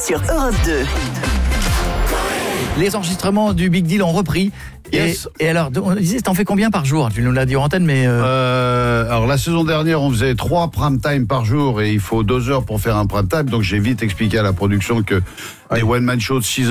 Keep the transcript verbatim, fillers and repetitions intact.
sur Europe deux. Les enregistrements du Big Deal ont repris. Yes. Et, et alors, on disait, t'en fais combien par jour? Tu nous l'as dit en antenne, mais... Euh... Euh, alors la saison dernière, on faisait trois prime time par jour et il faut deux heures pour faire un prime time. Donc j'ai vite expliqué à la production que ouais. des one man shows de six